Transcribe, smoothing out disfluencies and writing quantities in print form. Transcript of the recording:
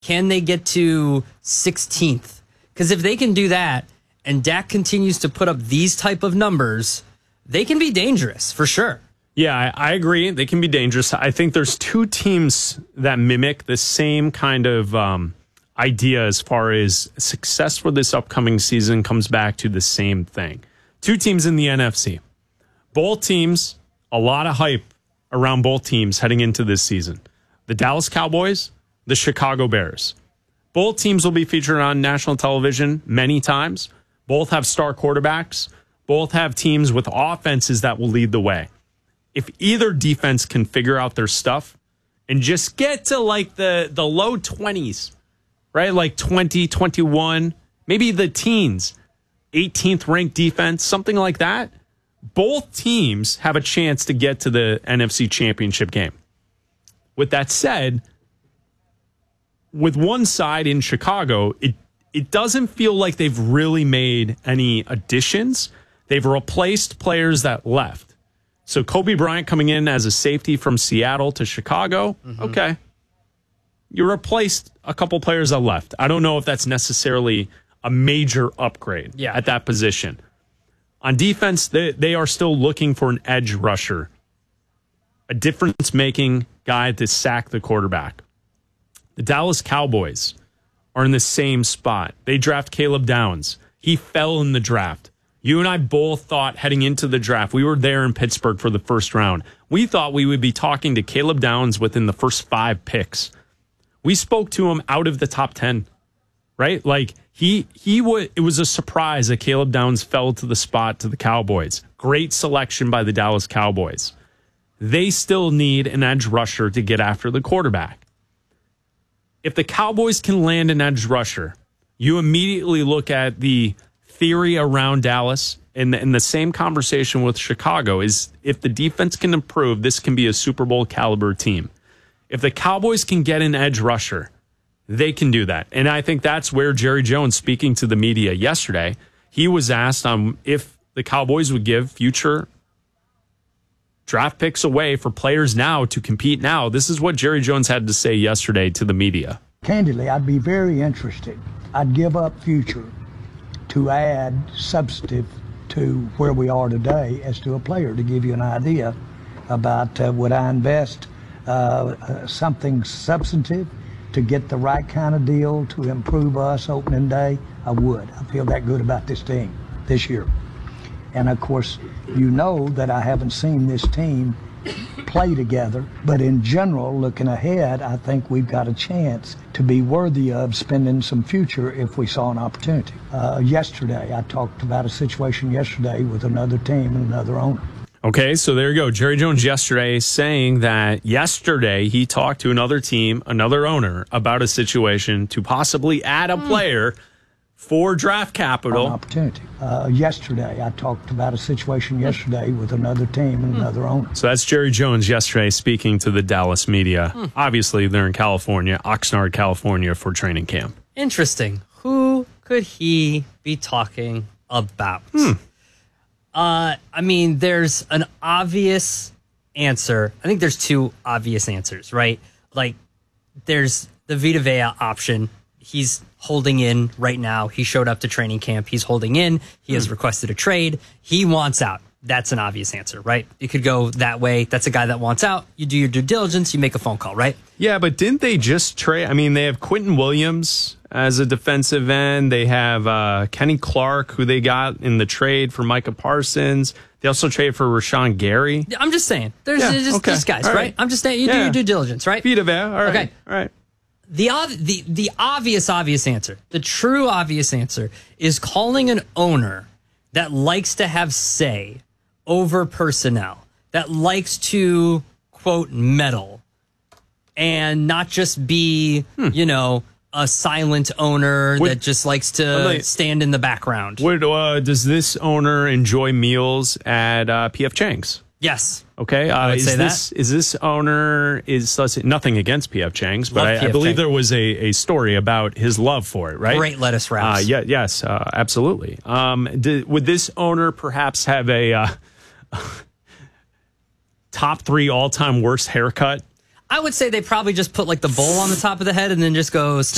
Can they get to 16th? Because if they can do that and Dak continues to put up these type of numbers, they can be dangerous for sure. Yeah, I agree. They can be dangerous. I think there's two teams that mimic the same kind of idea as far as success for this upcoming season comes back to the same thing. Two teams in the NFC. Both teams, a lot of hype around both teams heading into this season. The Dallas Cowboys, the Chicago Bears. Both teams will be featured on national television many times. Both have star quarterbacks. Both have teams with offenses that will lead the way. If either defense can figure out their stuff and just get to like the low 20s, right? Like 20, 21, maybe the teens, 18th ranked defense, something like that. Both teams have a chance to get to the NFC Championship game. With that said, with one side in Chicago, it doesn't feel like they've really made any additions. They've replaced players that left. So Kobe Bryant coming in as a safety from Seattle to Chicago, okay. You replaced a couple players that left. I don't know if that's necessarily a major upgrade at that position. On defense, they are still looking for an edge rusher, a difference-making guy to sack the quarterback. The Dallas Cowboys are in the same spot. They draft Caleb Downs. He fell in the draft. You and I both thought heading into the draft, we were there in Pittsburgh for the first round. We thought we would be talking to Caleb Downs within the first 5 picks. We spoke to him out of the top 10, right? Like it was a surprise that Caleb Downs fell to the spot to the Cowboys. Great selection by the Dallas Cowboys. They still need an edge rusher to get after the quarterback. If the Cowboys can land an edge rusher, you immediately look at the theory around Dallas and the same conversation with Chicago is if the defense can improve, this can be a Super Bowl caliber team. If the Cowboys can get an edge rusher, they can do that. And I think that's where Jerry Jones, speaking to the media yesterday, he was asked if the Cowboys would give future draft picks away for players now to compete now. This is what Jerry Jones had to say yesterday to the media. Candidly, I'd be very interested. I'd give up future to add substantive to where we are today as to a player, to give you an idea about would I invest something substantive to get the right kind of deal to improve us opening day. I would. I feel that good about this team this year. And of course, you know that I haven't seen this team play together, but in general, looking ahead, I think we've got a chance to be worthy of spending some future if we saw an opportunity. Yesterday, I talked about a situation yesterday with another team and another owner. Okay, so there you go. Jerry Jones yesterday saying that yesterday he talked to another team, another owner, about a situation to possibly add a player for draft capital. An opportunity. Yesterday, I talked about a situation yesterday with another team and another owner. So that's Jerry Jones yesterday speaking to the Dallas media. Obviously, they're in California, Oxnard, California for training camp. Interesting. Who could he be talking about? I mean, there's an obvious answer. I think there's two obvious answers, right? Like, there's the Vita Vea option. He's holding in right now. He showed up to training camp. He's holding in. He has requested a trade. He wants out. That's an obvious answer, right? You could go that way. That's a guy that wants out. You do your due diligence. You make a phone call, right? Yeah, but didn't they just trade? I mean, they have Quentin Williams as a defensive end. They have Kenny Clark, who they got in the trade for Micah Parsons. They also traded for Rashawn Gary. I'm just saying. There's just guys, right? I'm just saying. You do your due diligence, right? Vita Vea. All right. Okay. All right. The obvious answer, the true obvious answer is calling an owner that likes to have say over personnel, that likes to, quote, meddle, and not just be, a silent owner that just likes to stand in the background. Does this owner enjoy meals at P.F. Chang's? Yes. Okay. Is this owner nothing against P.F. Chang's, but I believe there was a story about his love for it, right? Great lettuce wraps. Yes, absolutely. Would this owner perhaps have a top 3 all-time worst haircut? I would say they probably just put like the bowl on the top of the head and then just go